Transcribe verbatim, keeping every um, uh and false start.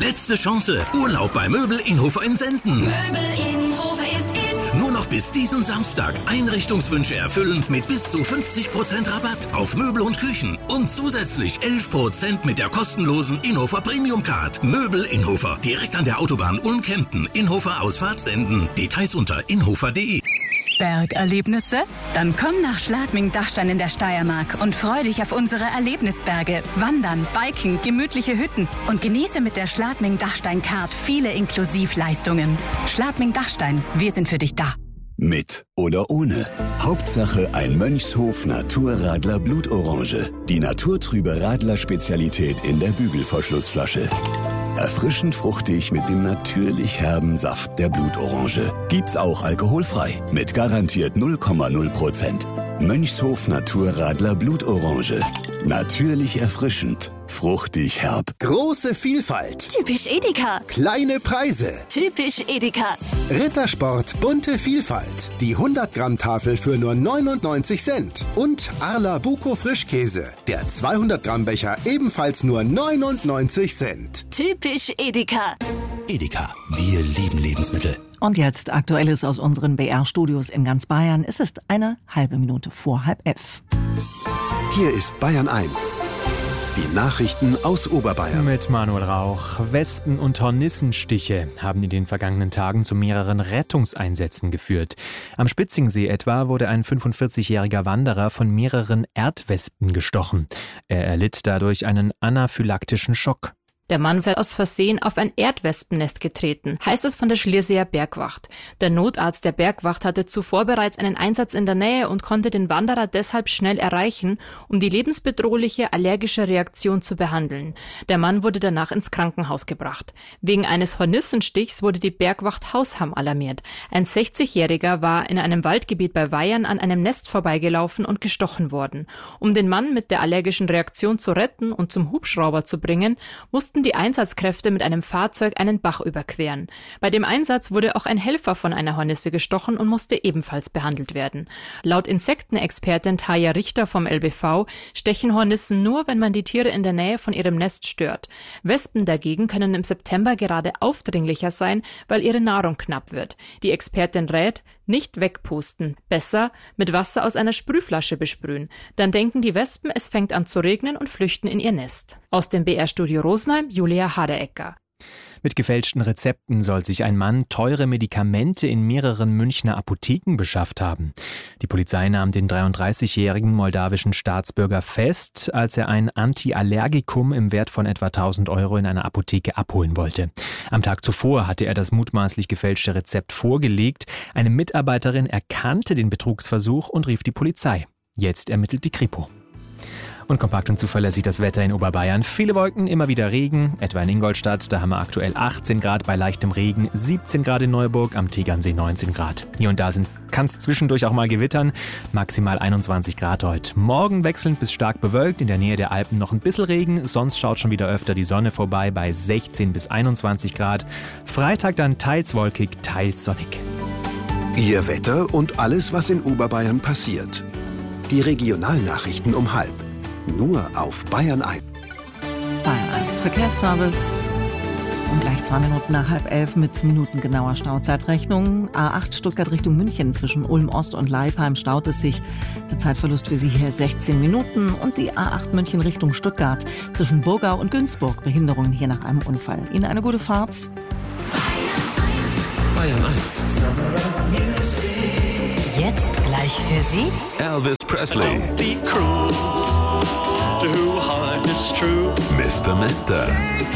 Letzte Chance. Urlaub bei Möbel Inhofer in Senden. Möbel Inhofer ist in. Nur noch bis diesen Samstag. Einrichtungswünsche erfüllen mit bis zu fünfzig Prozent Rabatt auf Möbel und Küchen. Und zusätzlich elf Prozent mit der kostenlosen Inhofer Premium Card. Möbel Inhofer. Direkt an der Autobahn Ulm-Kempten. Inhofer Ausfahrt Senden. Details unter inhofer punkt de. Bergerlebnisse? Dann komm nach Schladming-Dachstein in der Steiermark und freu dich auf unsere Erlebnisberge. Wandern, Biken, gemütliche Hütten und genieße mit der Schladming-Dachstein-Card viele Inklusivleistungen. Schladming-Dachstein, wir sind für dich da. Mit oder ohne. Hauptsache ein Mönchshof Naturradler Blutorange. Die naturtrübe Radler-Spezialität in der Bügelverschlussflasche. Erfrischend fruchtig mit dem natürlich herben Saft der Blutorange. Gibt's auch alkoholfrei. Mit garantiert null Komma null Prozent. Mönchshof Naturradler Blutorange. Natürlich erfrischend. Fruchtig herb. Große Vielfalt. Typisch Edeka. Kleine Preise. Typisch Edeka. Rittersport bunte Vielfalt. Die hundert Gramm Tafel für nur neunundneunzig Cent. Und Arla Buko Frischkäse. Der zweihundert Gramm Becher ebenfalls nur neunundneunzig Cent. Typisch Edeka. Edeka. Wir lieben Lebensmittel. Und jetzt Aktuelles aus unseren B R-Studios in ganz Bayern. Es ist eine halbe Minute vor halb elf. Hier ist Bayern eins. Die Nachrichten aus Oberbayern. Mit Manuel Rauch. Wespen- und Hornissenstiche haben in den vergangenen Tagen zu mehreren Rettungseinsätzen geführt. Am Spitzingsee etwa wurde ein fünfundvierzigjähriger Wanderer von mehreren Erdwespen gestochen. Er erlitt dadurch einen anaphylaktischen Schock. Der Mann sei aus Versehen auf ein Erdwespennest getreten, heißt es von der Schlierseer Bergwacht. Der Notarzt der Bergwacht hatte zuvor bereits einen Einsatz in der Nähe und konnte den Wanderer deshalb schnell erreichen, um die lebensbedrohliche allergische Reaktion zu behandeln. Der Mann wurde danach ins Krankenhaus gebracht. Wegen eines Hornissenstichs wurde die Bergwacht Hausham alarmiert. Ein sechzigjähriger war in einem Waldgebiet bei Weyern an einem Nest vorbeigelaufen und gestochen worden. Um den Mann mit der allergischen Reaktion zu retten und zum Hubschrauber zu bringen, mussten die Einsatzkräfte mit einem Fahrzeug einen Bach überqueren. Bei dem Einsatz wurde auch ein Helfer von einer Hornisse gestochen und musste ebenfalls behandelt werden. Laut Insektenexpertin Taja Richter vom L B V stechen Hornissen nur, wenn man die Tiere in der Nähe von ihrem Nest stört. Wespen dagegen können im September gerade aufdringlicher sein, weil ihre Nahrung knapp wird. Die Expertin rät, nicht wegpusten, besser mit Wasser aus einer Sprühflasche besprühen. Dann denken die Wespen, es fängt an zu regnen und flüchten in ihr Nest. Aus dem B R-Studio Rosenheim, Julia Haderecker. Mit gefälschten Rezepten soll sich ein Mann teure Medikamente in mehreren Münchner Apotheken beschafft haben. Die Polizei nahm den dreiunddreißigjährigen moldawischen Staatsbürger fest, als er ein Antiallergikum im Wert von etwa tausend Euro in einer Apotheke abholen wollte. Am Tag zuvor hatte er das mutmaßlich gefälschte Rezept vorgelegt. Eine Mitarbeiterin erkannte den Betrugsversuch und rief die Polizei. Jetzt ermittelt die Kripo. Und kompakt und zuverlässig das Wetter in Oberbayern. Viele Wolken, immer wieder Regen, etwa in Ingolstadt. Da haben wir aktuell achtzehn Grad bei leichtem Regen, siebzehn Grad in Neuburg, am Tegernsee neunzehn Grad. Hier und da kann es zwischendurch auch mal gewittern, maximal einundzwanzig Grad heute. Morgen wechselnd bis stark bewölkt, in der Nähe der Alpen noch ein bisschen Regen. Sonst schaut schon wieder öfter die Sonne vorbei bei sechzehn bis einundzwanzig Grad. Freitag dann teils wolkig, teils sonnig. Ihr Wetter und alles, was in Oberbayern passiert. Die Regionalnachrichten um halb. Nur auf Bayern eins. Bayern eins Verkehrsservice. Und gleich zwei Minuten nach halb elf mit minutengenauer Stauzeitrechnung. A acht Stuttgart Richtung München zwischen Ulm Ost und Leipheim staut es sich. Der Zeitverlust für Sie hier sechzehn Minuten. Und die A acht München Richtung Stuttgart zwischen Burgau und Günzburg. Behinderungen hier nach einem Unfall. Ihnen eine gute Fahrt. Bayern eins. Jetzt gleich für Sie Elvis Presley. Be cruel to who heart is true. Mister Mister